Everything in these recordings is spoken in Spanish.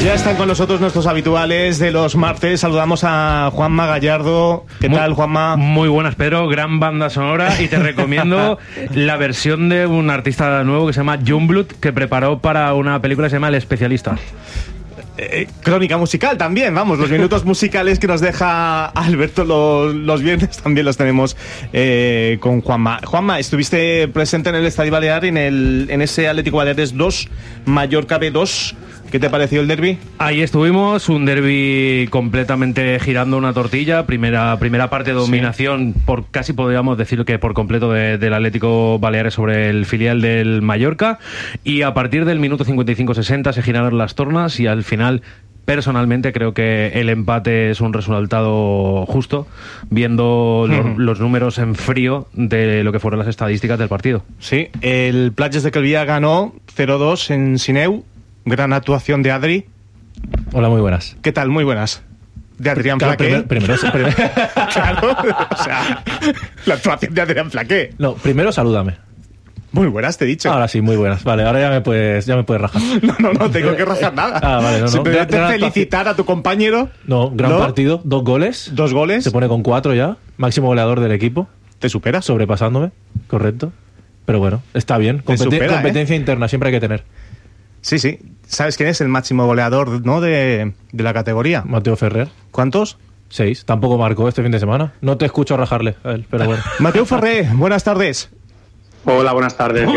Ya están con nosotros nuestros habituales de los martes. Saludamos a Juanma Gallardo. ¿Qué tal, Juanma? Muy buenas, Pedro. Gran banda sonora. Y te recomiendo la versión de un artista nuevo que se llama Youngblood, que preparó para una película que se llama El Especialista. Crónica musical también, vamos, los minutos musicales que nos deja Alberto los viernes también los tenemos con Juanma. Juanma, estuviste presente en el Estadio Balear en ese Atlético Baleares 2, Mallorca B2. ¿Qué te pareció el derbi? Ahí estuvimos, un derbi completamente girando una tortilla, primera parte de dominación, sí, por casi podríamos decir que por completo del Atlético Baleares sobre el filial del Mallorca, y a partir del minuto 55-60 se giraron las tornas y al final, personalmente, creo que el empate es un resultado justo, viendo los números en frío de lo que fueron las estadísticas del partido. Sí, el Platges de Calvià ganó 0-2 en Sineu. Gran actuación de Adri. Hola, muy buenas. ¿Qué tal? Muy buenas. De Adrián Flaqué. Primero. Claro, o sea, la actuación de Adrián Flaqué. No, primero salúdame. Muy buenas, te he dicho. Ahora sí, muy buenas. Vale, ahora ya me puedes rajar. No tengo que rajar nada. Vale, no. Simplemente felicitar a tu compañero. No, gran partido, 2 goles. 2 goles. Se pone con 4 ya. Máximo goleador del equipo. ¿Te supera? Sobrepasándome, correcto. Pero bueno, está bien. Competencia interna siempre hay que tener. Sí. ¿Sabes quién es el máximo goleador, no, de la categoría? Mateo Ferrer. ¿Cuántos? 6. Tampoco marcó este fin de semana. No te escucho rajarle a él, pero bueno. Mateo Ferrer, buenas tardes. Hola, buenas tardes.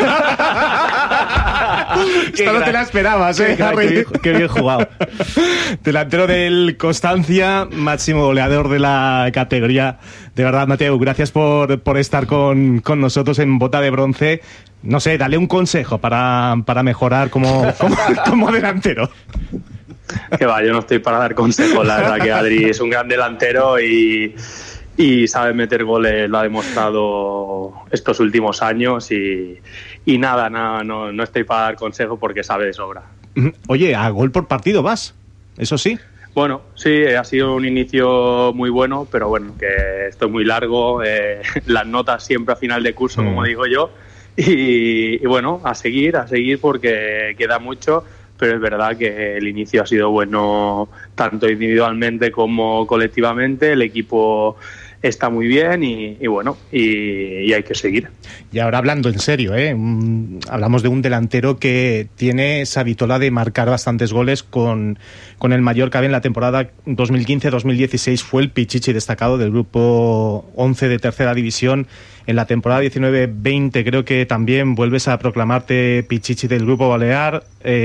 Esta no te la esperabas, Harry. Qué bien jugado. Delantero del Constancia, máximo goleador de la categoría. De verdad, Mateo, gracias por estar con nosotros en Bota de Bronce. No sé, dale un consejo para mejorar como delantero. Que va, yo no estoy para dar consejos. La verdad que Adri es un gran delantero y sabe meter goles, lo ha demostrado estos últimos años y nada, no estoy para dar consejos porque sabe de sobra. Oye, a gol por partido vas, eso sí. Bueno, sí, ha sido un inicio muy bueno, pero bueno, que esto es muy largo, las notas siempre a final de curso, como digo yo, y bueno, a seguir porque queda mucho, pero es verdad que el inicio ha sido bueno tanto individualmente como colectivamente, el equipo está muy bien y bueno, y hay que seguir. Y ahora hablando en serio, hablamos de un delantero que tiene esa vitola de marcar bastantes goles con el Mallorca. En la temporada 2015-2016 fue el pichichi destacado del grupo 11 de tercera división. En la temporada 19-20 creo que también vuelves a proclamarte pichichi del grupo balear.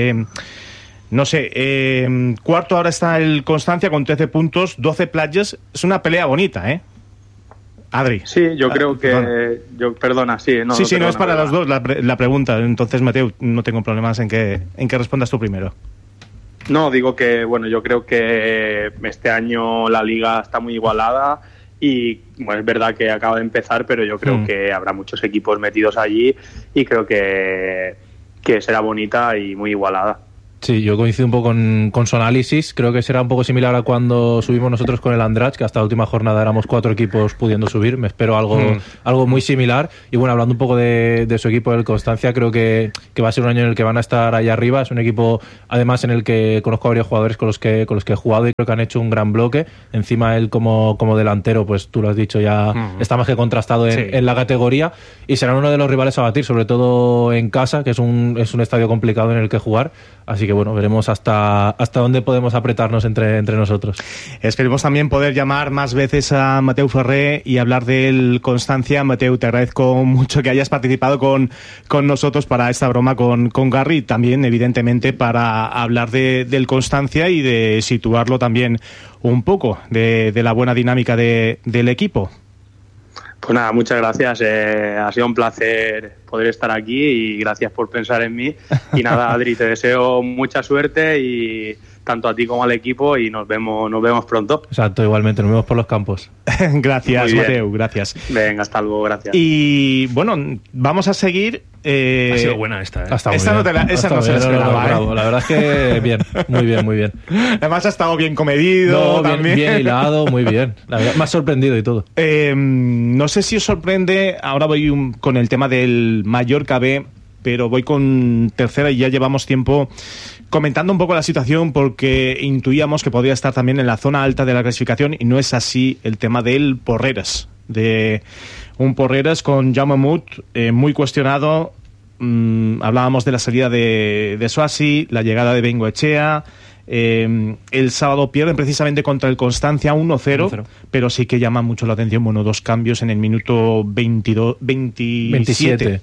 No sé, cuarto ahora está el Constancia con 13 puntos, 12 Platges. Es una pelea bonita, Adri. Sí, yo creo que... Perdona, sí. No es para los dos la pregunta. Entonces, Mateo, no tengo problemas en que respondas tú primero. No, digo que, bueno, yo creo que este año la liga está muy igualada y, bueno, es verdad que acaba de empezar, pero yo creo que habrá muchos equipos metidos allí y creo que será bonita y muy igualada. Sí, yo coincido un poco con su análisis. Creo que será un poco similar a cuando subimos nosotros con el Andratx, que hasta la última jornada éramos 4 equipos pudiendo subir. Me espero algo muy similar. Y bueno, hablando un poco de su equipo del Constancia, creo que va a ser un año en el que van a estar ahí arriba. Es un equipo, además, en el que conozco a varios jugadores con los que he jugado y creo que han hecho un gran bloque. Encima él como delantero, pues tú lo has dicho, ya está más que contrastado en la categoría. Y serán uno de los rivales a batir, sobre todo en casa, que es un estadio complicado en el que jugar. Así que bueno, veremos hasta dónde podemos apretarnos entre nosotros. Esperemos también poder llamar más veces a Mateu Ferrer y hablar del Constancia. Mateu, te agradezco mucho que hayas participado con nosotros para esta broma con Garry y también, evidentemente, para hablar del Constancia y de situarlo también un poco de la buena dinámica del equipo. Pues nada, muchas gracias. Ha sido un placer poder estar aquí y gracias por pensar en mí. Y nada, Adri, te deseo mucha suerte y tanto a ti como al equipo y nos vemos pronto. Exacto, igualmente, nos vemos por los campos. Gracias, Mateu, gracias. Venga, hasta luego, gracias. Y bueno, vamos a seguir. Ha sido buena esta, Esta no se la esperaba. Bravo. La verdad es que bien, muy bien. Además ha estado bien comedido también. Bien hilado, muy bien. La verdad, me ha sorprendido y todo. No sé si os sorprende, ahora voy con el tema del Mallorca B, pero voy con tercera y ya llevamos tiempo comentando un poco la situación porque intuíamos que podría estar también en la zona alta de la clasificación y no es así el tema del Porreres. De un Porreres con Jaume Mut muy cuestionado. Hablábamos de la salida de Suasi, la llegada de Bengoechea. El sábado pierden precisamente contra el Constancia 1-0, pero sí que llama mucho la atención, bueno, 2 cambios en el minuto 27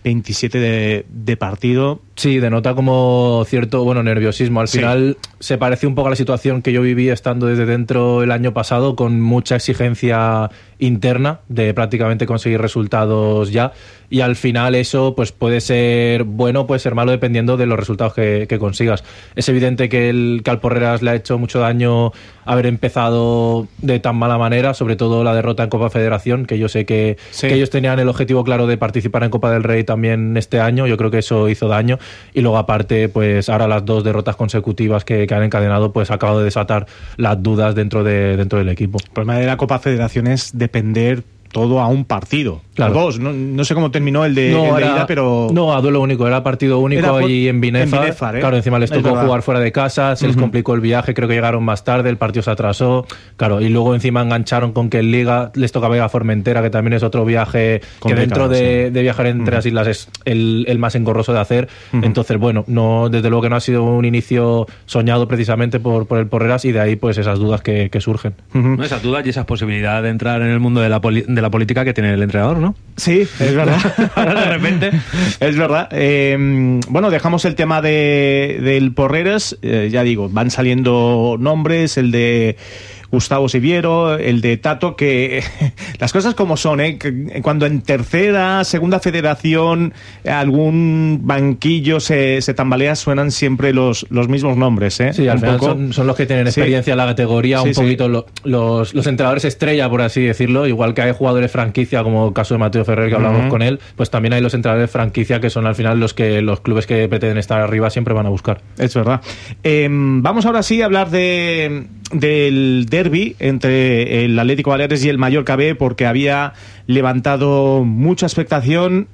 de partido. Sí, denota como cierto, nerviosismo. Al final se parece un poco a la situación que yo viví estando desde dentro el año pasado, con mucha exigencia interna de prácticamente conseguir resultados ya, y al final eso pues puede ser bueno, puede ser malo dependiendo de los resultados que consigas. Es evidente que al Porreras le ha hecho mucho daño haber empezado de tan mala manera, sobre todo la derrota en Copa Federación, que yo sé que ellos tenían el objetivo claro de participar en Copa del Rey también este año. Yo creo que eso hizo daño, y luego aparte pues ahora las 2 derrotas consecutivas que han encadenado pues ha acabado de desatar las dudas dentro del equipo. El problema de la Copa Federación es depender todo a un partido. Claro. 2. No sé cómo terminó el de ida, pero... No, a duelo único. Era partido único y en Binefar. Claro, encima les tocó jugar fuera de casa, se les complicó el viaje, creo que llegaron más tarde, el partido se atrasó. Claro, y luego encima engancharon con que en Liga les toca Vega Formentera, que también es otro viaje que dentro de viajar entre las islas es el más engorroso de hacer. Entonces, no, desde luego que no ha sido un inicio soñado precisamente por el Porreras, y de ahí pues esas dudas que surgen. Esas dudas y esas posibilidades de entrar en el mundo de la política que tiene el entrenador, ¿no? Sí, es verdad. Ahora de repente. Es verdad. Dejamos el tema del Porreras. Ya digo, van saliendo nombres, el de Gustavo Siviero, el de Tato, que las cosas como son, cuando en tercera, segunda federación algún banquillo se tambalea, suenan siempre los mismos nombres. Sí, al final son los que tienen experiencia en la categoría, un poquito los entrenadores estrella, por así decirlo, igual que hay jugadores franquicia, como el caso de Mateo Ferrer, que hablamos con él, pues también hay los entrenadores franquicia, que son al final los clubes que pretenden estar arriba siempre van a buscar. Es verdad. Vamos ahora sí a hablar del derbi entre el Atlético Baleares y el Mallorca B, porque había levantado mucha expectación.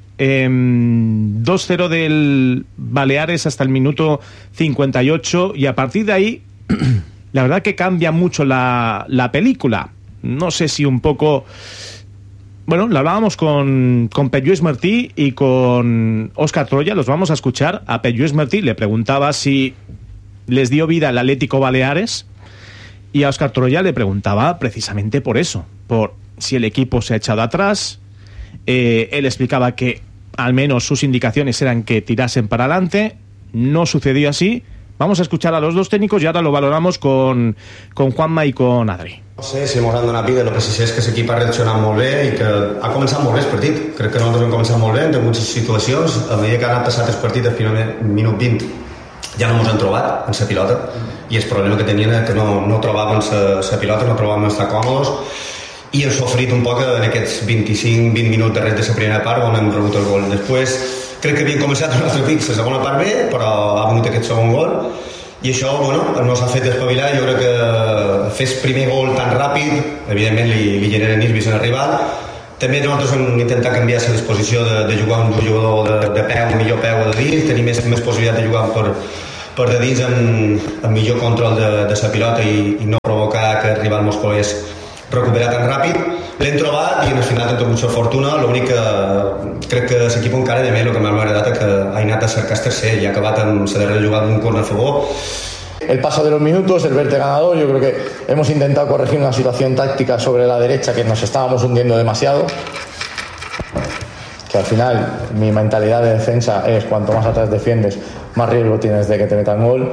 2-0 del Baleares hasta el minuto 58, y a partir de ahí la verdad que cambia mucho la película. No sé si un poco... Lo hablábamos con Pep Lluís Martí y con Óscar Troya, los vamos a escuchar. A Pep Lluís Martí le preguntaba si les dio vida el Atlético Baleares, y a Óscar Troya le preguntaba precisamente por eso, por si el equipo se ha echado atrás. Él explicaba que al menos sus indicaciones eran que tirasen para adelante. No sucedió así. Vamos a escuchar a los 2 técnicos y ahora lo valoramos con Juanma i con Adri. No sé si hemos donat vida, el que sí sé és que l'equip ha reaccionat molt bé i que ha començat molt bé el partit. Crec que nosaltres hem començat molt bé, en moltes situacions. A mesura que han passat els partits al final, minut 20, ja no ens han trobat en la pilota, i el problema que tenien era que no trobaven la pilota, no trobaven estar còmodes, i hem sofrit un poc en aquests 25-20 minuts darrere de la primera part on hem rebut el gol. Després crec que havien començat el nostre equip la segona part bé, però ha venut aquest segon gol, i això no s'ha fet espavilar. Jo crec que fer el primer gol tan ràpid evidentment li genera nervis en el rival. També nosaltres hem intentat canviar la disposició de jugar amb un jugador de peu, millor peu de dins, tenir més possibilitat de jugar per de dins amb millor control de la pilota i no provocar que el rival mos pogués recuperar tan ràpid. L'hem trobat i en el final hem tingut mucha fortuna. L'únic que crec que l'equip encara de més el que m'ha agradat és que ha anat a cercar el tercer i ha acabat amb la darrera jugada d'un córner a favor. El paso de los minutos, el verte ganador, yo creo que hemos intentado corregir una situación táctica sobre la derecha que nos estábamos hundiendo demasiado, que al final mi mentalidad de defensa es cuanto más atrás defiendes, más riesgo tienes de que te metan gol.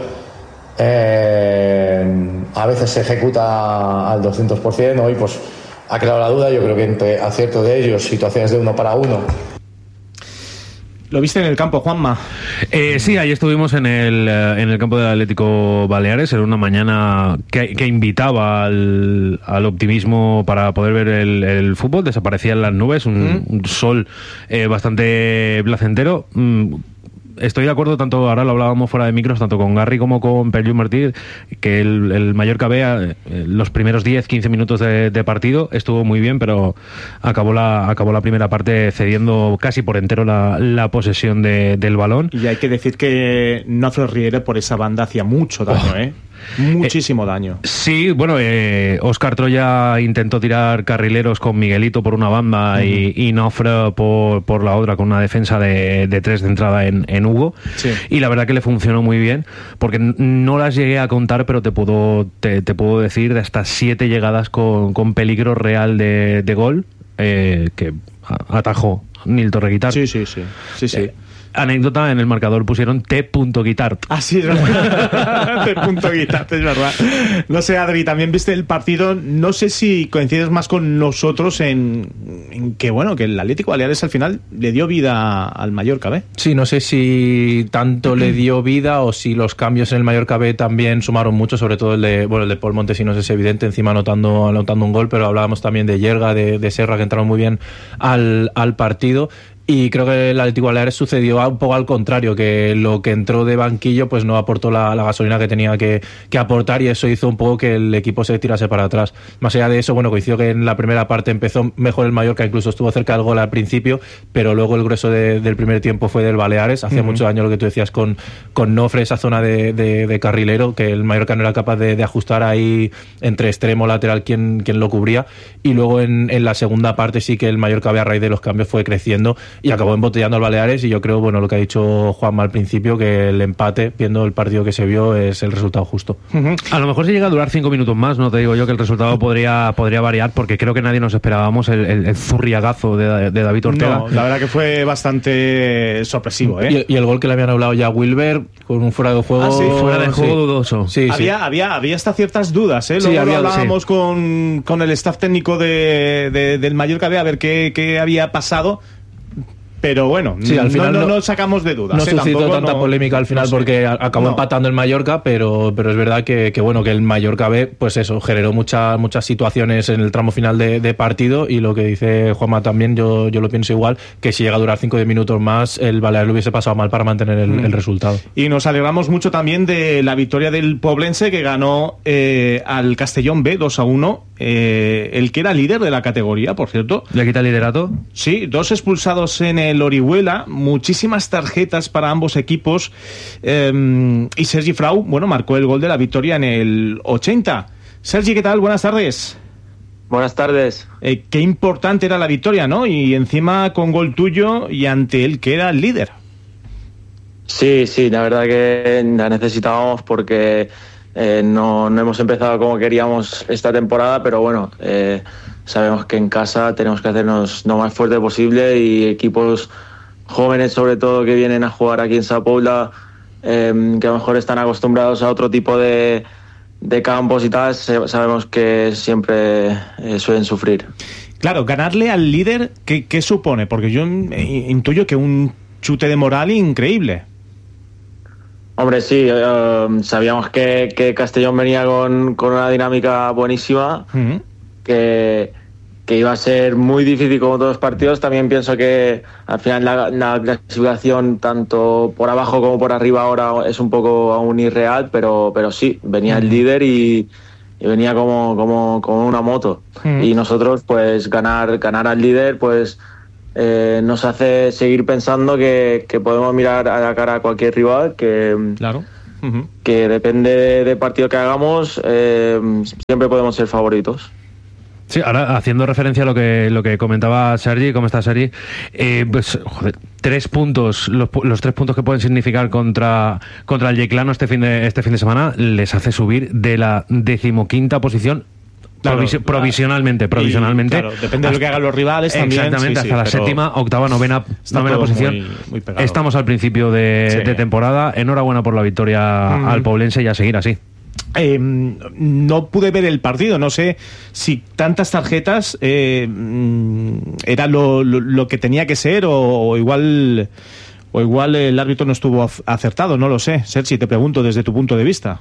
A veces se ejecuta al 200%, hoy pues ha creado la duda. Yo creo que entre acierto de ellos, situaciones de 1 para 1. ¿Lo viste en el campo, Juanma? Sí, ahí estuvimos en el campo del Atlético Baleares. Era una mañana que invitaba al optimismo para poder ver el fútbol. Desaparecían las nubes, un sol bastante placentero. estoy de acuerdo, tanto ahora lo hablábamos fuera de micros, tanto con Garry como con Pelliu Martí, que el Mallorca B, los primeros 10-15 minutos de partido estuvo muy bien, pero acabó la primera parte cediendo casi por entero la posesión del balón. Y hay que decir que Nofre Riera por esa banda hacía mucho daño, muchísimo daño. Sí, bueno, Óscar Troya intentó tirar carrileros con Miguelito por una banda y Nofre por la otra, con una defensa de 3 de entrada en Hugo. Sí. Y la verdad que le funcionó muy bien, porque no las llegué a contar, pero te puedo decir de hasta 7 llegadas con peligro real de gol que atajó Nilton Reguitart. Sí. Anécdota, en el marcador pusieron T.Guitart. Ah, sí, es verdad. T.Guitart, es verdad. No sé, Adri, también viste el partido. No sé si coincides más con nosotros en que, bueno, que el Atlético Baleares al final le dio vida al Mallorca B. Sí, no sé si tanto le dio vida o si los cambios en el Mallorca B también sumaron mucho, sobre todo el de Paul Montesinos es evidente, encima anotando un gol, pero hablábamos también de Yerga, de Serra, que entraron muy bien al partido. Y creo que el Atlético Baleares sucedió un poco al contrario, que lo que entró de banquillo pues no aportó la gasolina que tenía que aportar, y eso hizo un poco que el equipo se tirase para atrás. Más allá de eso, bueno, coincido que en la primera parte empezó mejor el Mallorca, incluso estuvo cerca del gol al principio, pero luego el grueso del primer tiempo fue del Baleares. Hacía mucho daño lo que tú decías con Nofre, esa zona de carrilero, que el Mallorca no era capaz de ajustar ahí entre extremo lateral quien lo cubría, y luego en la segunda parte sí que el Mallorca a raíz de los cambios fue creciendo y acabó embotellando al Baleares. Y yo creo, bueno, lo que ha dicho Juanma al principio, que el empate, viendo el partido que se vio, es el resultado justo. A lo mejor si llega a durar 5 minutos más, no te digo yo que el resultado podría variar, porque creo que nadie nos esperábamos el zurriagazo de David Ortega. No, la verdad que fue bastante sorpresivo, y el gol que le habían hablado ya a Wilber, con un fuera de juego, fuera de juego dudoso. Sí, había hasta ciertas dudas, Luego sí, hablábamos con el staff técnico del Mallorca B a ver qué había pasado. Pero bueno, sí, al final no sacamos de dudas. No suscitó tanta polémica al final, porque acabó empatando el Mallorca, pero es verdad que bueno, que el Mallorca B, pues eso, generó muchas situaciones en el tramo final de partido, y lo que dice Juanma también, yo lo pienso igual, que si llega a durar 5 o 10 minutos más, el Baleares lo hubiese pasado mal para mantener el resultado. Y nos alegramos mucho también de la victoria del Poblense, que ganó al Castellón B 2-1, el que era líder de la categoría, por cierto. ¿Le quita el liderato? Sí, 2 expulsados en el Orihuela, muchísimas tarjetas para ambos equipos, y Sergi Frau, bueno, marcó el gol de la victoria en el 80. Sergi, ¿qué tal? Buenas tardes. Buenas tardes. Qué importante era la victoria, ¿no? Y encima con gol tuyo y ante el que era el líder. Sí, la verdad que la necesitábamos, porque no hemos empezado como queríamos esta temporada, pero bueno, sabemos que en casa tenemos que hacernos lo más fuerte posible, y equipos jóvenes sobre todo que vienen a jugar aquí en Sa Pobla, que a lo mejor están acostumbrados a otro tipo de campos y tal, sabemos que siempre suelen sufrir. Claro, ganarle al líder, ¿qué supone? Porque yo intuyo que un chute de moral increíble. Hombre, sí, sabíamos que Castellón venía con una dinámica buenísima, que iba a ser muy difícil como todos los partidos. También pienso que al final la clasificación, tanto por abajo como por arriba, ahora es un poco aún irreal, pero sí, venía el líder y venía como una moto. Y nosotros, pues ganar al líder, pues nos hace seguir pensando que podemos mirar a la cara a cualquier rival, claro. Que depende del partido que hagamos, siempre podemos ser favoritos. Sí, ahora haciendo referencia a lo que comentaba Sergi, ¿cómo está Sergi? Pues, joder, 3 puntos, los 3 puntos que pueden significar contra el Yeclano este fin de semana, les hace subir de la 15ª posición. Claro, provisionalmente. Y, claro, depende de lo que hagan los rivales también. Exactamente, hasta la 7ª, 8ª, 9ª posición. Muy estamos al principio de temporada. Enhorabuena por la victoria al Poblense, y a seguir así. No pude ver el partido, no sé si tantas tarjetas era lo que tenía que ser, o igual el árbitro no estuvo acertado, no lo sé. Sergi, te pregunto desde tu punto de vista.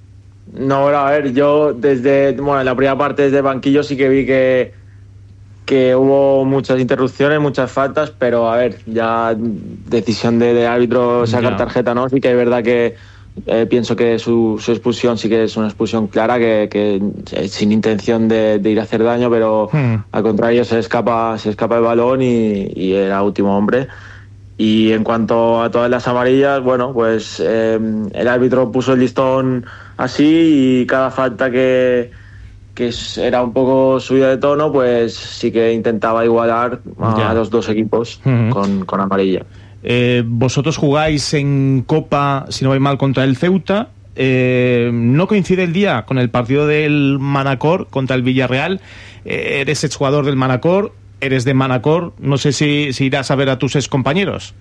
No, a ver, yo desde la primera parte desde el banquillo sí que vi que que hubo muchas interrupciones, muchas faltas, pero a ver, ya decisión de árbitro sacar tarjeta, ¿no? Sí que es verdad que pienso que su expulsión sí que es una expulsión clara, que sin intención de ir a hacer daño, pero al contrario se escapa el balón y era último hombre. Y en cuanto a todas las amarillas, bueno, pues el árbitro puso el listón así y cada falta que era un poco subida de tono, pues sí que intentaba igualar a los dos equipos con amarilla. Vosotros jugáis en Copa, si no voy mal, contra el Ceuta. No coincide el día con el partido del Manacor contra el Villarreal. Eres exjugador del Manacor, eres de Manacor. No sé si irás a ver a tus excompañeros.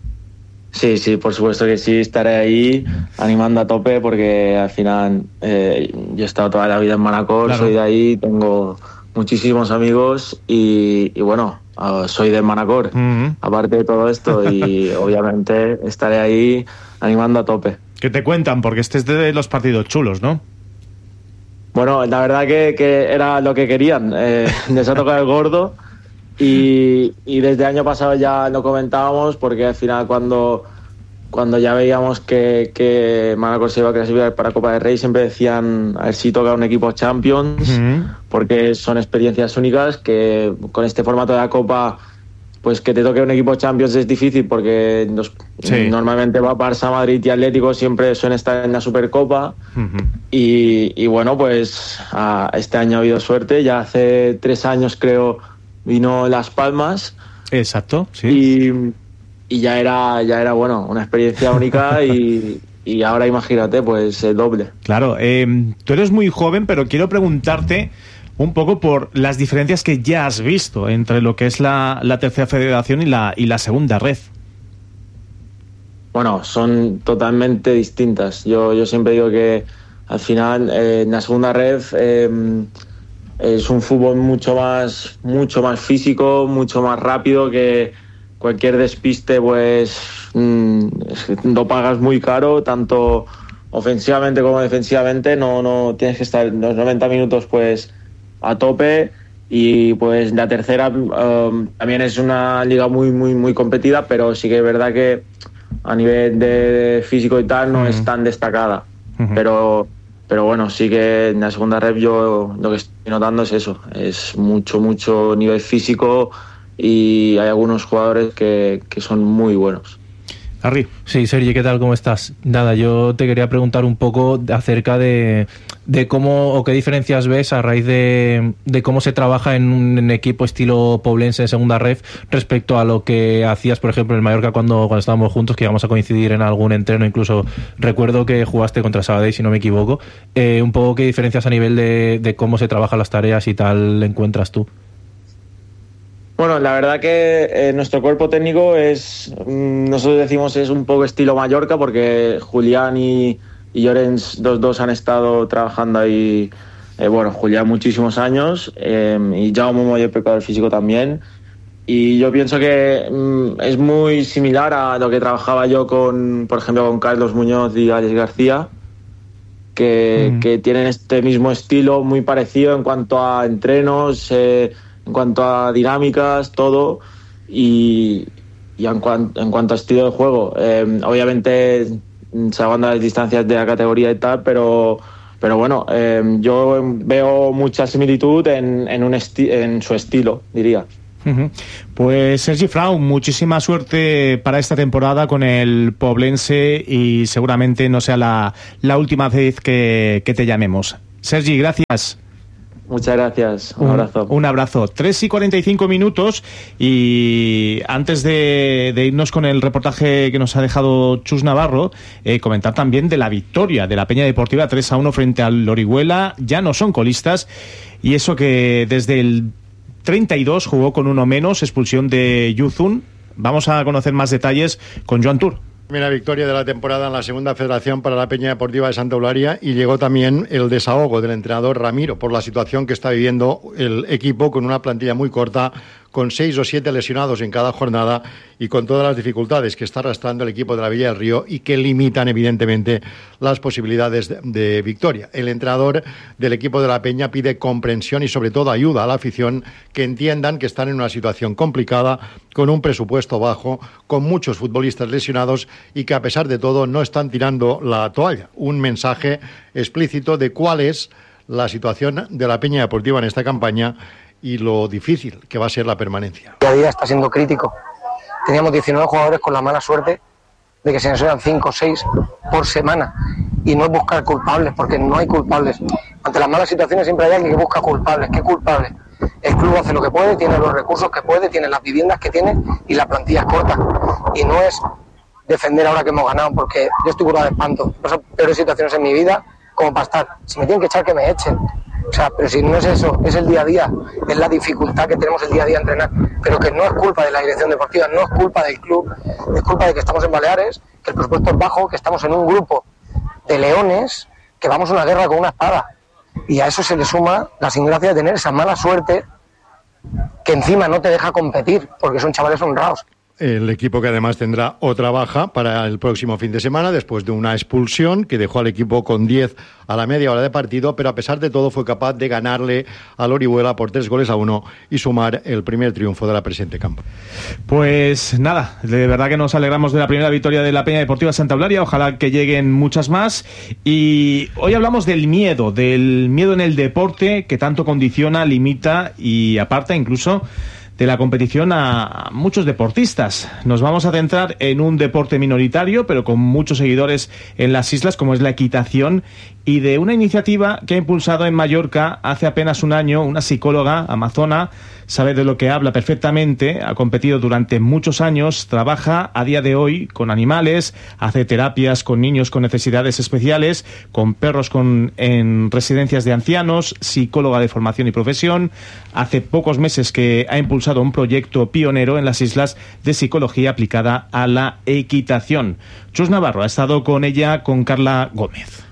Sí, por supuesto que sí, estaré ahí animando a tope porque al final yo he estado toda la vida en Manacor, claro. Soy de ahí, tengo muchísimos amigos y bueno, soy de Manacor, aparte de todo esto, y obviamente estaré ahí animando a tope. ¿Qué te cuentan? Porque este es de los partidos chulos, ¿no? Bueno, la verdad que era lo que querían, les ha tocado el gordo. Y desde el año pasado ya lo comentábamos porque al final cuando ya veíamos que Manacor se iba a clasificar para Copa del Rey siempre decían a ver si toca un equipo Champions, porque son experiencias únicas que con este formato de la Copa pues que te toque un equipo Champions es difícil porque normalmente va Barça, Madrid y Atlético siempre suelen estar en la Supercopa y bueno pues este año ha habido suerte, ya hace 3 años creo vino Las Palmas. Exacto, sí. Y ya era bueno, una experiencia única y ahora imagínate, pues el doble. Claro, tú eres muy joven, pero quiero preguntarte un poco por las diferencias que ya has visto entre lo que es la tercera federación y la segunda red. Bueno, son totalmente distintas. Yo siempre digo que al final en la segunda red es un fútbol mucho más físico, mucho más rápido, que cualquier despiste pues lo pagas muy caro, tanto ofensivamente como defensivamente. No tienes que estar los 90 minutos pues a tope. Y pues la tercera también es una liga muy competida, pero sí que es verdad que a nivel de físico y tal no es tan destacada. Pero bueno, sí que en la segunda red yo lo que estoy notando es eso, es mucho nivel físico y hay algunos jugadores que son muy buenos. Harry. Sí, Sergi, ¿qué tal? ¿Cómo estás? Nada, yo te quería preguntar un poco acerca de cómo o qué diferencias ves a raíz de cómo se trabaja en un equipo estilo poblense en segunda ref respecto a lo que hacías, por ejemplo, en Mallorca cuando estábamos juntos, que íbamos a coincidir en algún entreno, incluso recuerdo que jugaste contra Sabadell, si no me equivoco. Un poco qué diferencias a nivel de cómo se trabajan las tareas y tal encuentras tú. Bueno, la verdad que nuestro cuerpo técnico nosotros decimos es un poco estilo Mallorca, porque Julián y Llorens, los dos han estado trabajando ahí, Julián muchísimos años, y Jaume Moller, preparador físico también. Y yo pienso que es muy similar a lo que trabajaba yo por ejemplo, con Carlos Muñoz y Alex García, que tienen este mismo estilo muy parecido en cuanto a entrenos, en cuanto a dinámicas, todo, y en cuanto a estilo de juego. Obviamente salvando las distancias de la categoría y tal, pero bueno, yo veo mucha similitud en su estilo, diría. Pues Sergi Frau, muchísima suerte para esta temporada con el Poblense y seguramente no sea la última vez que te llamemos. Sergi, gracias. Muchas gracias, un abrazo. Un abrazo. 3:45 y antes de irnos con el reportaje que nos ha dejado Chus Navarro, comentar también de la victoria de la Peña Deportiva 3-1 frente al Orihuela. Ya no son colistas y eso que desde el 32 jugó con uno menos, expulsión de Yuzun. Vamos a conocer más detalles con Joan Tur. Primera victoria de la temporada en la segunda federación para la Peña Deportiva de Santa Eulalia, y llegó también el desahogo del entrenador Ramiro por la situación que está viviendo el equipo con una plantilla muy corta, con 6 o 7 lesionados en cada jornada y con todas las dificultades que está arrastrando el equipo de la Villa del Río y que limitan evidentemente las posibilidades de victoria. El entrenador del equipo de la Peña pide comprensión y sobre todo ayuda a la afición, que entiendan que están en una situación complicada, con un presupuesto bajo, con muchos futbolistas lesionados y que a pesar de todo no están tirando la toalla. Un mensaje explícito de cuál es la situación de la Peña Deportiva en esta campaña y lo difícil que va a ser la permanencia. Día a día está siendo crítico. Teníamos 19 jugadores con la mala suerte de que se nos eran 5 o 6 por semana, y no es buscar culpables, porque no hay culpables. Ante las malas situaciones siempre hay alguien que busca culpables. ¿Qué culpables? El club hace lo que puede, tiene los recursos que puede, tiene las viviendas que tiene y la plantilla es corta. Y no es defender ahora que hemos ganado, porque yo estoy curado de espanto. Paso peores situaciones en mi vida como para estar. Si me tienen que echar, que me echen. O sea, pero si no es eso, es el día a día, es la dificultad que tenemos el día a día a entrenar, pero que no es culpa de la dirección deportiva, no es culpa del club, es culpa de que estamos en Baleares, que el presupuesto es bajo, que estamos en un grupo de leones, que vamos a una guerra con una espada. Y a eso se le suma la desgracia de tener esa mala suerte que encima no te deja competir, porque son chavales honrados. El equipo que además tendrá otra baja para el próximo fin de semana, después de una expulsión que dejó al equipo con 10 a la media hora de partido, pero a pesar de todo fue capaz de ganarle al Orihuela por 3-1 y sumar el primer triunfo de la presente campaña. Pues nada, de verdad que nos alegramos de la primera victoria de la Peña Deportiva Santa Eulalia, ojalá que lleguen muchas más. Y hoy hablamos del miedo en el deporte, que tanto condiciona, limita y aparta incluso de la competición a muchos deportistas. Nos vamos a centrar en un deporte minoritario, pero con muchos seguidores en las islas, como es la equitación, y de una iniciativa que ha impulsado en Mallorca hace apenas un año una psicóloga amazona, sabe de lo que habla perfectamente, ha competido durante muchos años, trabaja a día de hoy con animales, hace terapias con niños con necesidades especiales, con perros en residencias de ancianos, psicóloga de formación y profesión. Hace pocos meses que ha impulsado un proyecto pionero en las islas de psicología aplicada a la equitación. Chus Navarro ha estado con ella, con Carla Gómez.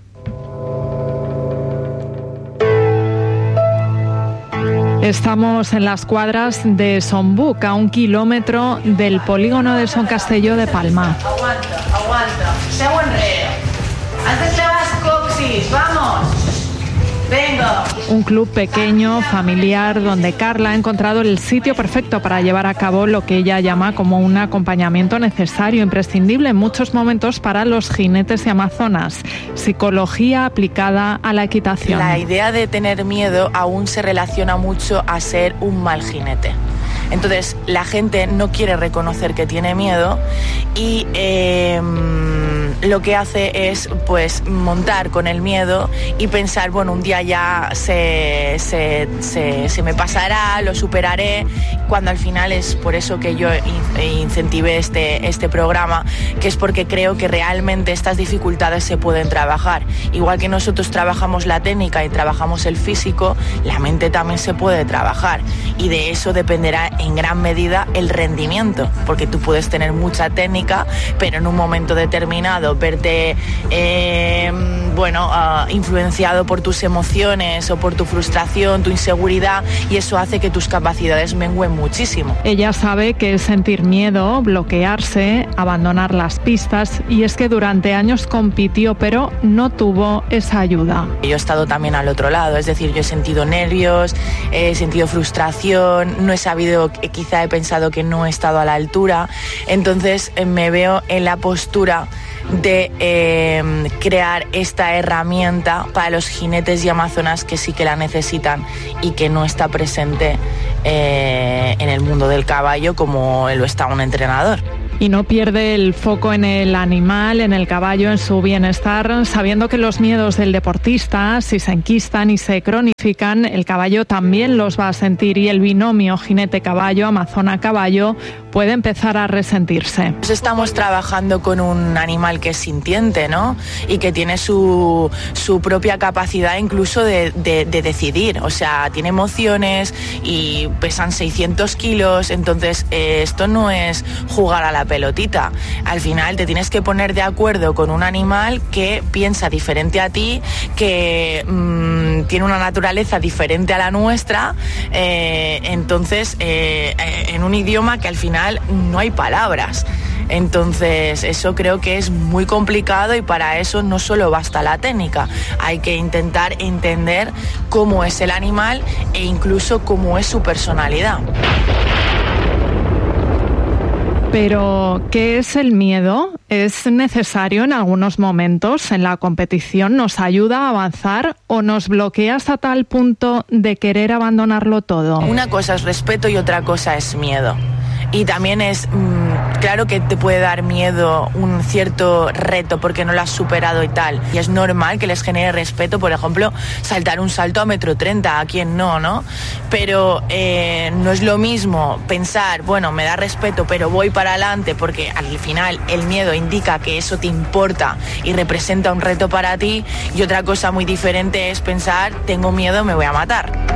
Estamos en las cuadras de Son Buc, a 1 kilómetro del polígono de Son Castelló de Palma. Aguanta. Seu enrere. Antes de las coxis, vamos. Venga. Un club pequeño, familiar, donde Carla ha encontrado el sitio perfecto para llevar a cabo lo que ella llama como un acompañamiento necesario, imprescindible en muchos momentos para los jinetes y amazonas. Psicología aplicada a la equitación. La idea de tener miedo aún se relaciona mucho a ser un mal jinete. Entonces la gente no quiere reconocer que tiene miedo y lo que hace es pues montar con el miedo y pensar, bueno, un día ya se me pasará, lo superaré, cuando al final es por eso que yo incentivé este programa, que es porque creo que realmente estas dificultades se pueden trabajar. Igual que nosotros trabajamos la técnica y trabajamos el físico, la mente también se puede trabajar y de eso dependerá en gran medida el rendimiento, porque tú puedes tener mucha técnica, pero en un momento determinado verte influenciado por tus emociones o por tu frustración, tu inseguridad, y eso hace que tus capacidades mengüen muchísimo. Ella sabe que es sentir miedo, bloquearse, abandonar las pistas, y es que durante años compitió, pero no tuvo esa ayuda. Yo he estado también al otro lado, es decir, yo he sentido nervios, he sentido frustración, no he sabido, quizá he pensado que no he estado a la altura, entonces me veo en la postura de crear esta herramienta para los jinetes y amazonas que sí que la necesitan y que no está presente en el mundo del caballo como lo está un entrenador. Y no pierde el foco en el animal, en el caballo, en su bienestar, sabiendo que los miedos del deportista, si se enquistan y se cronifican, el caballo también los va a sentir, y el binomio jinete-caballo, amazona-caballo, puede empezar a resentirse. Estamos trabajando con un animal que es sintiente, ¿no? Y que tiene su propia capacidad incluso de decidir, o sea, tiene emociones y pesan 600 kilos, entonces esto no es jugar a la pelotita. Al final te tienes que poner de acuerdo con un animal que piensa diferente a ti, que tiene una naturaleza diferente a la nuestra, entonces en un idioma que al final no hay palabras. Entonces eso creo que es muy complicado y para eso no solo basta la técnica, hay que intentar entender cómo es el animal e incluso cómo es su personalidad. Pero, ¿qué es el miedo? ¿Es necesario en algunos momentos en la competición? ¿Nos ayuda a avanzar o nos bloquea hasta tal punto de querer abandonarlo todo? Una cosa es respeto y otra cosa es miedo. Y también es, claro que te puede dar miedo un cierto reto porque no lo has superado y tal. Y es normal que les genere respeto, por ejemplo, saltar un salto a 1,30 m, a quien no, ¿no? Pero no es lo mismo pensar, bueno, me da respeto, pero voy para adelante porque al final el miedo indica que eso te importa y representa un reto para ti. Y otra cosa muy diferente es pensar, tengo miedo, me voy a matar.